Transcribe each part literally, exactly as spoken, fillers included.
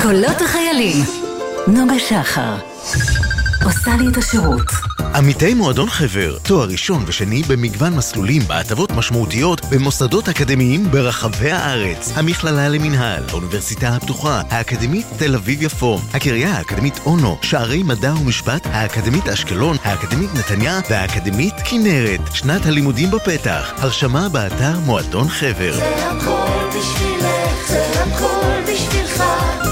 קולות החיילים. נוגה שחר עושה לי את השירות. עמיתי מועדון חבר, תואר ראשון ושני במגוון מסלולים בהטבות משמעותיות במוסדות אקדמיים ברחבי הארץ. המכללה למנהל, האוניברסיטה הפתוחה, האקדמית תל אביב יפו, הקריה האקדמית אונו, שערי מדע ומשפט, האקדמית אשקלון, האקדמית נתניה והאקדמית כנרת. שנת הלימודים בפתח. הרשמה באתר מועדון חבר. זה הכל בשבילך, זה הכל בשבילך,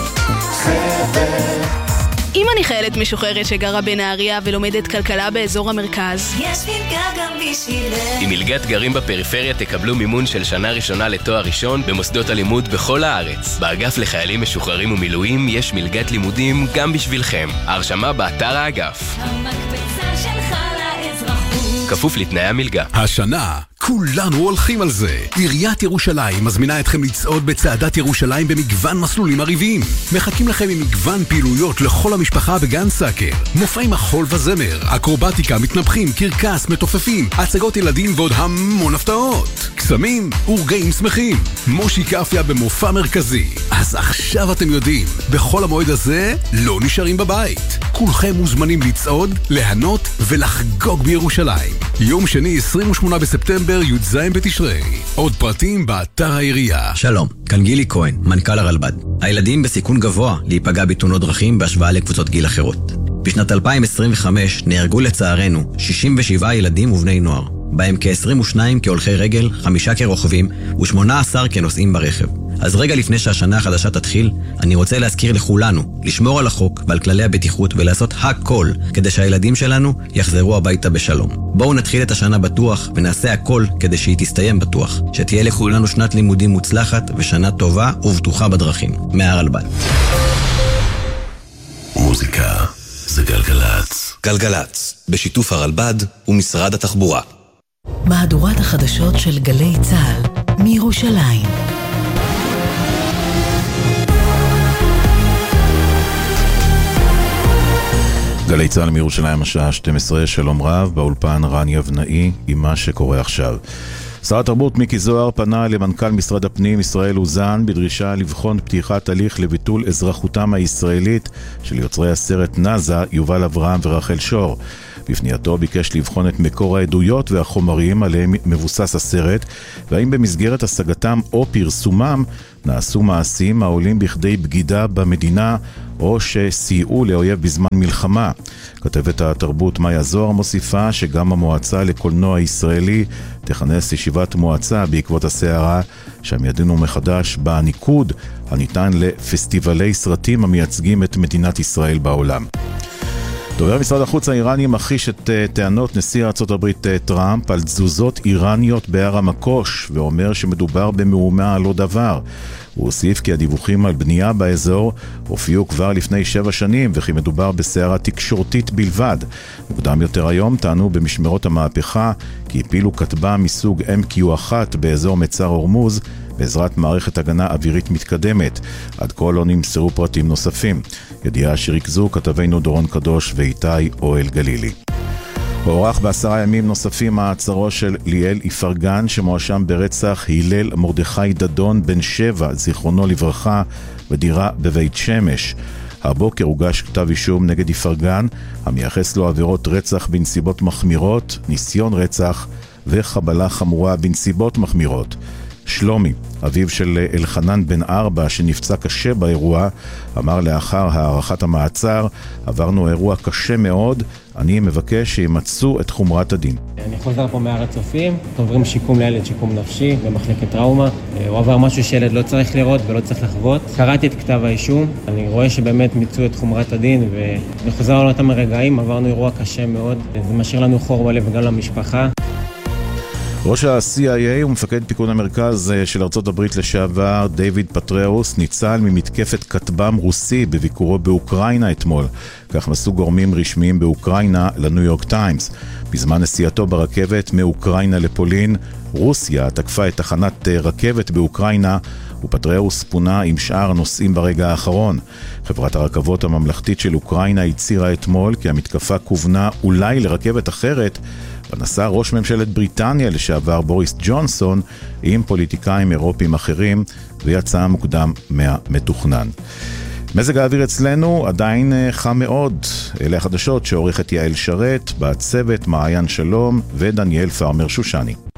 חבר. אם אני חיילת משוחררת שגרה בנהריה ולומדת כלכלה באזור המרכז, יש מלגה גם בשבילך. עם מלגת גרים בפריפריה תקבלו מימון של שנה ראשונה לתואר ראשון במוסדות הלימוד בכל הארץ. באגף לחיילים משוחררים ומילואים יש מלגת לימודים גם בשבילכם. ההרשמה באתר האגף. המקבצה שלך לאזרחות. כפוף לתנאי המלגה. השנה כולנו הולכים על זה. עיריית ירושלים מזמינה אתכם לצעוד בצעדת ירושלים במגוון מסלולים עריביים. מחכים לכם עם מגוון פעילויות לכל המשפחה בגן סאקר. מופעי מחול וזמר, אקרובטיקה, מתנפחים, קרקס, מתופפים, הצגות ילדים ועוד המון הפתעות. קסמים ורגעים שמחים. מושי קפיה במופע מרכזי. אז עכשיו אתם יודעים, בכל המועד הזה לא נשארים בבית. כולכם מוזמנים לצעוד, להנות ולחגוג בירושלים. יום שני עשרים ושמונה בספטמבר י"ז בתשרי. עוד פרטים באתר העירייה. שלום, כאן גילי כהן, מנכ"ל הרלב"ד. הילדים בסיכון גבוה להיפגע בתאונות דרכים בהשוואה לקבוצות גיל אחרות. בשנת אלפיים עשרים וחמש נהרגו לצערנו שישים ושבעה ילדים ובני נוער, בהם כ-עשרים ושניים כהולכי רגל, חמישה כרוכבים ו-שמונה עשר כנוסעים ברכב. אז רגע לפני שהשנה החדשה תתחיל, אני רוצה להזכיר לכולנו לשמור על החוק ועל כללי הבטיחות ולעשות הכל כדי שהילדים שלנו יחזרו הביתה בשלום. בואו נתחיל את השנה בטוח ונעשה הכל כדי שהיא תסתיים בטוח. שתהיה לכולנו שנת לימודים מוצלחת ושנה טובה ובטוחה בדרכים. מהרלב"ד. מוזיקה זה גלגלץ. גלגלץ, בשיתוף הרלב"ד ומשרד התחבורה. מהדורת החדשות של גלי צה"ל מירושלים. גלי צה"ל מירושלים השעה שתים עשרה, שלום רב, באולפן רן יבנאי עם מה שקורה עכשיו. שר התרבות מיקי זוהר פנה למנכ"ל משרד הפנים ישראל אוזן בדרישה לבחון פתיחת הליך לביטול אזרחותם הישראלית של יוצרי הסרט נזה, יובל אברהם ורחל שור. בפנייתו ביקש לבחון את מקור העדויות והחומרים עליהם מבוסס הסרט, והאם במסגרת השגתם או פרסומם נעשו מעשים העולים בכדי בגידה במדינה או שסייעו לאויב בזמן מלחמה. כתבת התרבות מאיה זוהר מוסיפה שגם המועצה לקולנוע ישראלי תכנס ישיבת מועצה בעקבות הסערה שם ידענו מחדש בניקוד הניתן לפסטיבלי סרטים המייצגים את מדינת ישראל בעולם. דובר משרד החוץ האיראני מכחיש את טענות נשיא ארצות הברית טראמפ על תזוזות איראניות בהר המקוש ואומר שמדובר במהומה על לא דבר. הוא הוסיף כי הדיווחים על בנייה באזור הופיעו כבר לפני שבע שנים וכי מדובר בסערה תקשורתית בלבד. מוקדם יותר היום טענו במשמרות המהפכה כי הפילו כטב"ם מסוג אם קיו אחת באזור מצר הורמוז בעזרת מערכת הגנה אווירית מתקדמת. עד כה לא נמסרו פרטים נוספים. ידיעה שריכזו כתבינו דורון קדוש ואיתי אוהל גלילי. הוארך בעשרה ימים נוספים מעצרו של ליאל איפרגן שמואשם ברצח הלל מרדכי דדון בן שבע, זיכרונו לברכה, בדירה בבית שמש. הבוקר הוגש כתב אישום נגד איפרגן המייחס לו עבירות רצח בנסיבות מחמירות, ניסיון רצח וחבלה חמורה בנסיבות מחמירות. שלומי, אביו של אלחנן בן ארבע שנפצע קשה באירוע, אמר לאחר הערכת המעצר, עברנו אירוע קשה מאוד, אני מבקש שימצאו את חומרת הדין. אני חוזר פה מהר הצופים, עוברים שיקום לילד, שיקום נפשי במחלקת טראומה. הוא עבר משהו שילד לא צריך לראות ולא צריך לחוות. קראתי את כתב האישום, אני רואה שבאמת מיצו את חומרת הדין ואני חוזר על אותם הרגעים, עברנו אירוע קשה מאוד, זה משאיר לנו חור בלב וגם למשפחה. ראש ה-סי איי איי ומפקד פיקוד המרכז של ארצות הברית לשעבר, דיוויד פטראוס, ניצל ממתקפת כטב"ם רוסי בביקורו באוקראינה אתמול. כך מסו גורמים רשמיים באוקראינה לניו יורק טיימס. בזמן נסיעתו ברכבת מאוקראינה לפולין, רוסיה תקפה את תחנת רכבת באוקראינה, ופטראוס פונה עם שאר הנוסעים ברגע האחרון. חברת הרכבות הממלכתית של אוקראינה הצהירה אתמול כי המתקפה כוונה אולי לרכבת אחרת, ונסע ראש ממשלת בריטניה לשעבר בוריס ג'ונסון עם פוליטיקאים אירופיים אחרים, ויצא מוקדם מהמתוכנן. מזג האוויר אצלנו עדיין חם מאוד. אלה החדשות שעורכת יעל שרת, בצוות מעיין שלום ודניאל פרמר שושני.